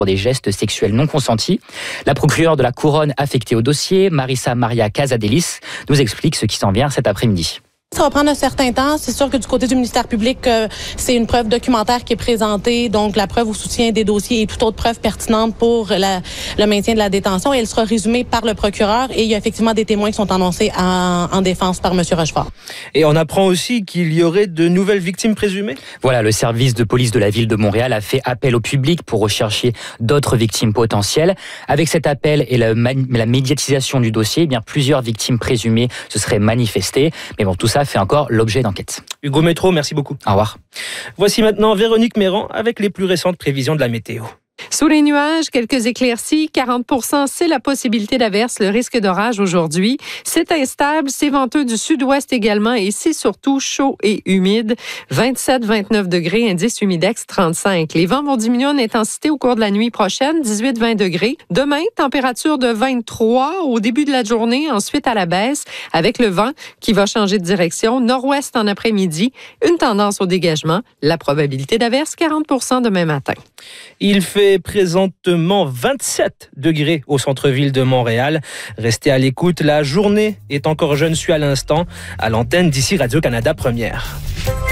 pour des gestes sexuels non consentis. La procureure de la Couronne affectée au dossier, Marissa Maria Casadelis, nous explique ce qui s'en vient cet après-midi. Ça va prendre un certain temps. C'est sûr que du côté du ministère public, c'est une preuve documentaire qui est présentée, donc la preuve au soutien des dossiers et toute autre preuve pertinente pour le maintien de la détention. Et elle sera résumée par le procureur et il y a effectivement des témoins qui sont annoncés en défense par M. Rochefort. Et on apprend aussi qu'il y aurait de nouvelles victimes présumées? Voilà, le service de police de la ville de Montréal a fait appel au public pour rechercher d'autres victimes potentielles. Avec cet appel et la médiatisation du dossier, eh bien plusieurs victimes présumées se seraient manifestées. Mais bon, tout ça fait encore l'objet d'enquête. Hugo Métro, merci beaucoup. Au revoir. Voici maintenant Véronique Méran avec les plus récentes prévisions de la météo. Sous les nuages, quelques éclaircies, 40%, c'est la possibilité d'averse, le risque d'orage aujourd'hui. C'est instable, c'est venteux du sud-ouest également et c'est surtout chaud et humide. 27-29 degrés, indice humidex 35. Les vents vont diminuer en intensité au cours de la nuit prochaine, 18-20 degrés. Demain, température de 23 au début de la journée, ensuite à la baisse, avec le vent qui va changer de direction, nord-ouest en après-midi, une tendance au dégagement, la probabilité d'averse 40% demain matin. Il fait présentement 27 degrés au centre-ville de Montréal. Restez à l'écoute, la journée est encore jeune, suis à l'instant à l'antenne d'ici Radio-Canada Première.